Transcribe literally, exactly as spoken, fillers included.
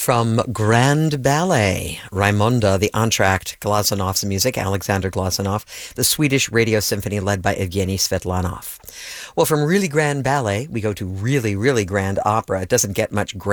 From Grand Ballet, Raimonda, the entr'acte, Glazanov's music, Alexander Glazunov, the Swedish Radio Symphony led by Evgeny Svetlanov. Well, from really grand ballet, we go to really, really grand opera. It doesn't get much grand